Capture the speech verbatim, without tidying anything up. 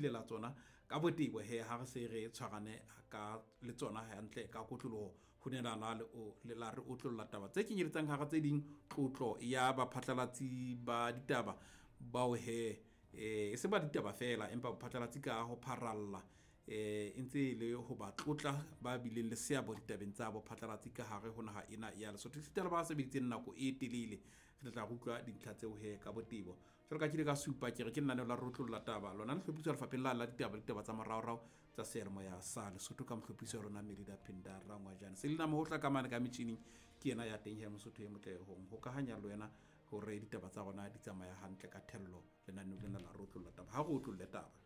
ipilela tsona ka botebo he ha re se re tshwarane ka le tsona hantle ka kotloloho ho nelana le o le la re o tlolla taba tse kenyeletsang hara tse ding tlotlo ya baphatlalatsi ba ditaba bao he e se ba ditaba fela empa baphatlalatsi ka ho pharalla eh intse le ho ba tlotla ba bileng le seabo ditabeng tsa bophatlalatsi ka hare ho naha ena ya Lesotho sitela ba sebeditseng nako e telele re tla utlwa dintlha tseo he ka botebo jwalo ka kile ka supa ke re ke nna la rotlolla taba lona le hlophiswa lefapheng la la ditaba ditaba tsa moraorao tsa seermoya sa Lesotho ka mohlophiso rona Merida Phindara ngwajana se lena mo ho tla ka mane ka metjhining ke yena ya teng he Mosotho e motle ho ho ka hanya le wena hore ditaba tsa rona di tsamaya hantle ka thello lenaneo lena la rotlolla taba ha go tlolle taba